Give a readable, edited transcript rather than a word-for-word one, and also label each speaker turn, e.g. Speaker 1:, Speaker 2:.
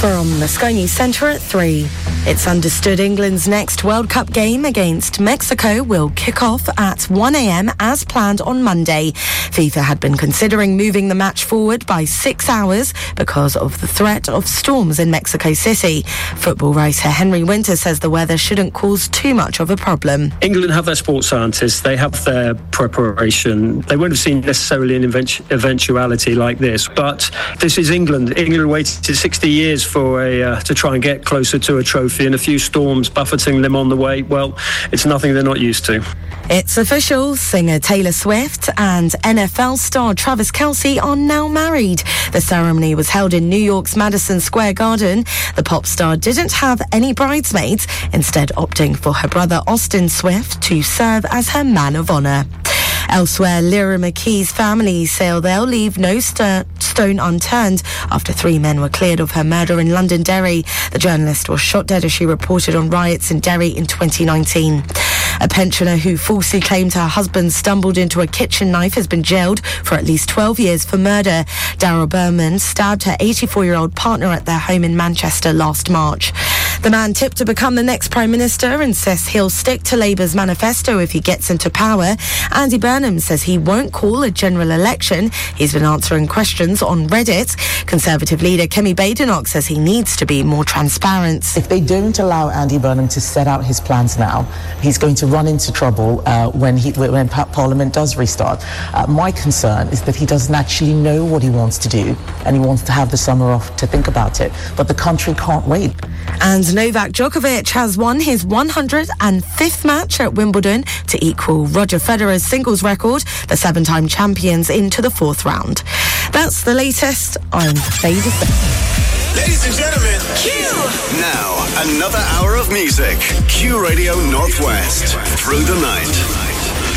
Speaker 1: From the Sky News Centre at 3. It's understood England's next World Cup game against Mexico will kick off at 1 a.m. as planned on Monday. FIFA had been considering moving the match forward by 6 hours because of the threat of storms in Mexico City. Football writer Henry Winter says the weather shouldn't cause too much of a problem.
Speaker 2: England have their sports scientists, they have their preparation. They wouldn't have seen necessarily an eventuality like this, but this is England. England waited 60 years for to try and get closer to a trophy, and a few storms buffeting them on the way. Well, it's nothing they're not used to.
Speaker 1: It's official. Singer Taylor Swift and NFL star Travis Kelce are now married. The ceremony was held in New York's Madison Square Garden. The pop star didn't have any bridesmaids, instead opting for her brother Austin Swift to serve as her man of honour. Elsewhere, Lyra McKee's family say they'll leave no stone unturned after 3 men were cleared of her murder in Londonderry. The journalist was shot dead as she reported on riots in Derry in 2019. A pensioner who falsely claimed her husband stumbled into a kitchen knife has been jailed for at least 12 years for murder. Daryl Berman stabbed her 84-year-old partner at their home in Manchester last March. The man tipped to become the next Prime Minister and says he'll stick to Labour's manifesto if he gets into power. Andy Burnham says he won't call a general election. He's been answering questions on Reddit. Conservative leader Kemi Badenoch says he needs to be more transparent.
Speaker 3: If they don't allow Andy Burnham to set out his plans now, he's going to run into trouble when Parliament does restart. My concern is that he doesn't actually know what he wants to do, and he wants to have the summer off to think about it. But the country can't wait.
Speaker 1: And Novak Djokovic has won his 105th match at Wimbledon to equal Roger Federer's singles record, the 7-time champions into the 4th round. That's the latest. I'm Faye.
Speaker 4: Ladies and gentlemen, Q! Now, another hour of music. Q Radio Northwest. Through the night.